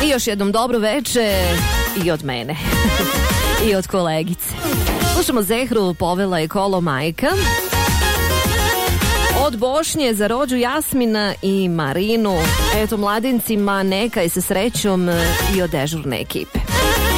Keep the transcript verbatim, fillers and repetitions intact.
još jednom dobro veče i od mene i od kolegice. Slušamo Zehru, povela je kolo majka. Od Bošnje za rođu Jasmina i Marinu. Eto, mladincima nekaj se srećom i od dežurne ekipe.